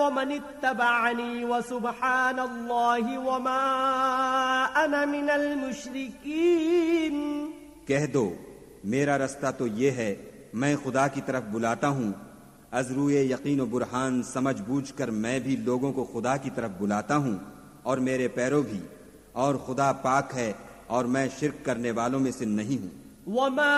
वमनित्तबअनी व सुब्हानल्लाहि वमा अना मिनल मुशरिकीन। कह दो, मेरा रास्ता तो ये है, मैं खुदा की तरफ बुलाता हूँ, अज़रूए यकीन व बुरहान समझ बूझ कर मैं भी लोगों को खुदा की तरफ बुलाता हूँ और मेरे पैरों भी, और खुदा पाक है और मैं शिर्क करने वालों में से नहीं हूँ।